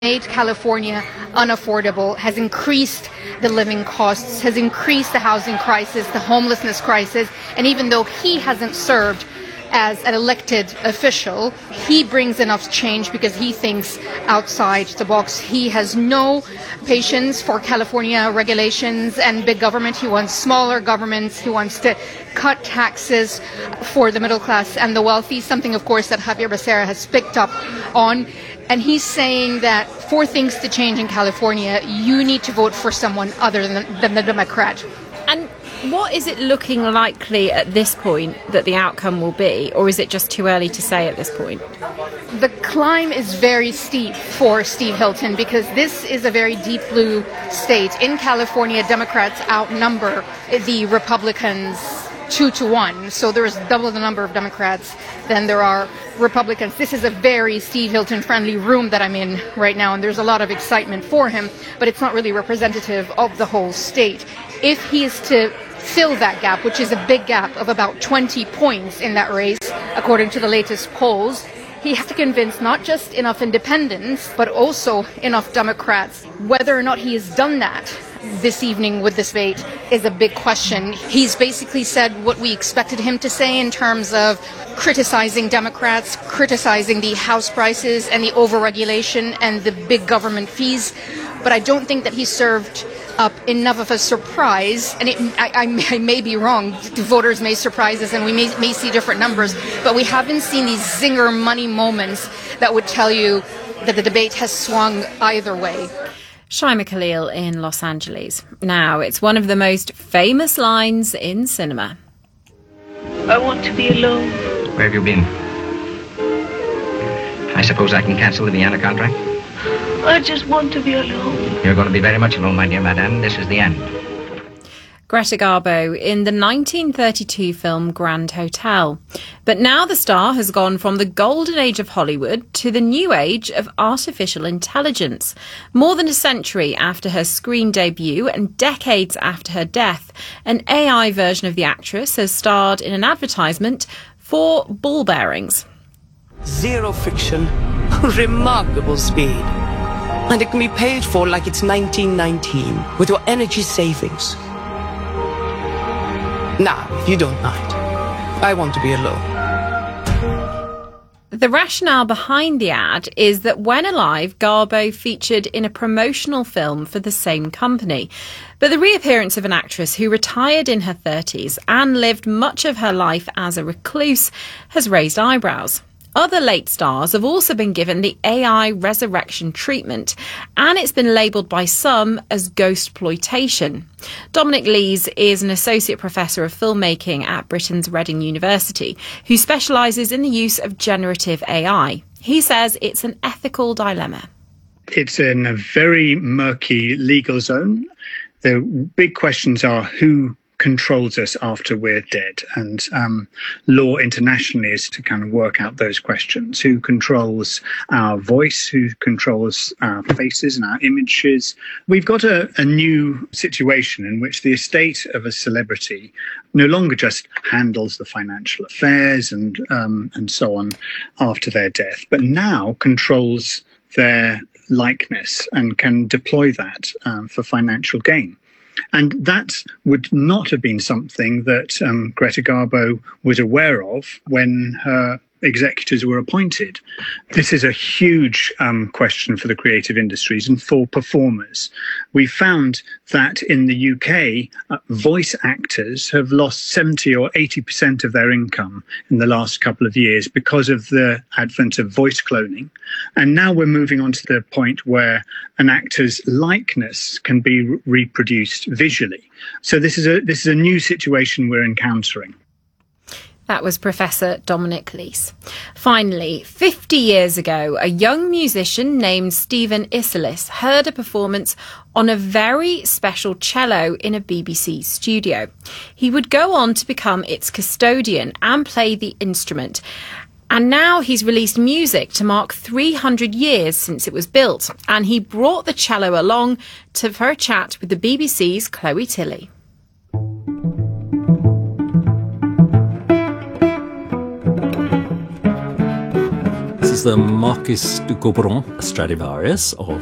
made California unaffordable, has increased the living costs, has increased the housing crisis, the homelessness crisis, and even though he hasn't served as an elected official, he brings enough change because he thinks outside the box. He has no patience for California regulations and big government. He wants smaller governments. He wants to cut taxes for the middle class and the wealthy, something, of course, that Javier Becerra has picked up on. And he's saying that for things to change in California, you need to vote for someone other than the Democrat. And what is it looking likely at this point that the outcome will be, or is it just too early to say at this point? The climb is very steep for Steve Hilton because this is a very deep blue state. In California, Democrats outnumber the Republicans 2-1. So there's double the number of Democrats than there are Republicans. This is a very Steve Hilton friendly room that I'm in right now, and there's a lot of excitement for him, but it's not really representative of the whole state. If he is to fill that gap, which is a big gap of about 20 points in that race, according to the latest polls, he has to convince not just enough independents, but also enough Democrats. Whether or not he has done that this evening with this debate is a big question. He's basically said what we expected him to say in terms of criticizing Democrats, criticizing the house prices and the overregulation and the big government fees. But I don't think that he served up enough of a surprise, and I may be wrong. The voters may surprise us and we may see different numbers, but we haven't seen these zinger money moments that would tell you that the debate has swung either way. Shaima Khalil in Los Angeles. Now, it's one of the most famous lines in cinema. I want to be alone. Where have you been? I suppose I can cancel the Vienna contract? I just want to be alone. You're going to be very much alone, my dear madame. This is the end. Greta Garbo in the 1932 film Grand Hotel. But now the star has gone from the golden age of Hollywood to the new age of artificial intelligence. More than a century after her screen debut and decades after her death, an AI version of the actress has starred in an advertisement for ball bearings. Zero friction, remarkable speed. And it can be paid for like it's 1919 with your energy savings. Now, if you don't mind, I want to be alone. The rationale behind the ad is that when alive, Garbo featured in a promotional film for the same company. But the reappearance of an actress who retired in her 30s and lived much of her life as a recluse has raised eyebrows. Other late stars have also been given the AI resurrection treatment, and it's been labelled by some as ghostploitation. Dominic Lees is an associate professor of filmmaking at Britain's Reading University, who specialises in the use of generative AI. He says it's an ethical dilemma. It's in a very murky legal zone. The big questions are who controls us after we're dead, and law internationally is to kind of work out those questions. Who controls our voice? Who controls our faces and our images? We've got a new situation in which the estate of a celebrity no longer just handles the financial affairs and so on after their death, but now controls their likeness and can deploy that for financial gain. And that would not have been something that Greta Garbo was aware of when her executors were appointed. This is a huge question for the creative industries and for performers. We found that in the UK, voice actors have lost 70 or 80% of their income in the last couple of years because of the advent of voice cloning. And now we're moving on to the point where an actor's likeness can be reproduced visually. So this is a new situation we're encountering. That was Professor Dominic Lees. Finally, 50 years ago, a young musician named Stephen Isserlis heard a performance on a very special cello in a BBC studio. He would go on to become its custodian and play the instrument. And now he's released music to mark 300 years since it was built. And he brought the cello along for a chat with the BBC's Chloe Tilley. was the Marquis de Couperon Stradivarius of